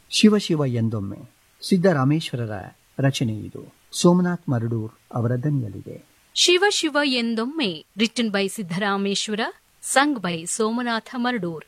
ಶಿವ ಶಿವ ಎಂದೊಮ್ಮೆ ಸಿದ್ದರಾಮೇಶ್ವರರ ರಚನೆ ಇದು. ಸೋಮನಾಥ್ ಮರಡೂರ್ ಅವರ ದನಿಯಲ್ಲಿದೆ. Shiva Shiva ಎಂದೊಮ್ಮೆ written by Siddarameshwara, sung by Somnath ಮರಡೂರ್.